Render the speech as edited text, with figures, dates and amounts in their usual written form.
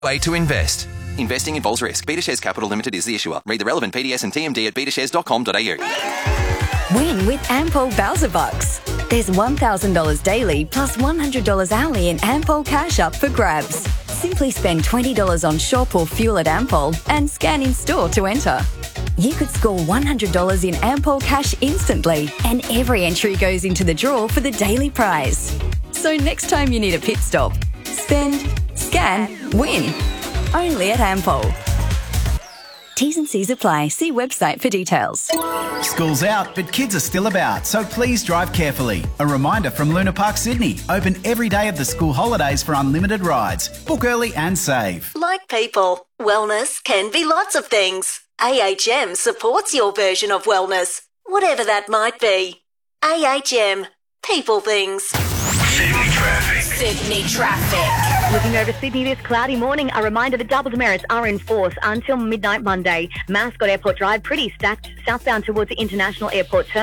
Way to invest. Investing involves risk. BetaShares Capital Limited is the issuer. Read the relevant PDS and TMD at betashares.com.au. Win with Ampol Bowser Bucks. There's $1,000 daily plus $100 hourly in Ampol Cash up for grabs. Simply spend $20 on shop or fuel at Ampol and scan in store to enter. You could score $100 in Ampol Cash instantly, and every entry goes into the draw for the daily prize. So next time you need a pit stop, spend, scan, win. Only at Ampol. T's and C's apply. See website for details. School's out, but kids are still about, so please drive carefully. A reminder from Luna Park Sydney. Open every day of the school holidays for unlimited rides. Book early and save. Like people, wellness can be lots of things. AHM supports your version of wellness, whatever that might be. AHM. People things. Sydney traffic. Sydney traffic. Looking over Sydney this cloudy morning, a reminder the double demerits are in force until midnight Monday. Mascot Airport Drive pretty stacked southbound towards the International Airport terminal.